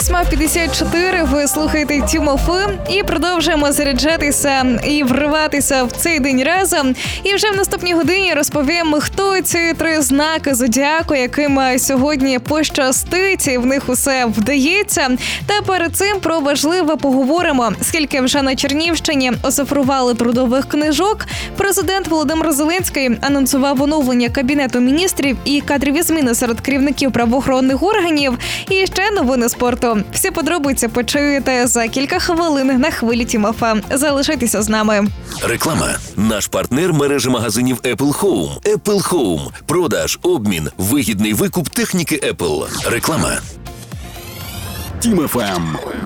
8:54, ви слухаєте Тім ФМ і продовжуємо заряджатися і вриватися в цей день разом. І вже в наступній годині розповім, хто ці 3 знаки зодіаку, яким сьогодні пощастить, і в них усе вдається. Та перед цим про важливе поговоримо. Скільки вже на Чернігівщині оцифрували трудових книжок, президент Володимир Зеленський анонсував оновлення Кабінету міністрів і кадрові зміни серед керівників правоохоронних органів. І ще новини спорту. Всі подробиці почуєте за кілька хвилин на хвилі Тім ФМ. Залишайтеся з нами. Реклама. Наш партнер – мережа магазинів Apple Home. Apple Home. Продаж, обмін, вигідний викуп техніки Apple. Реклама. Тім ФМ.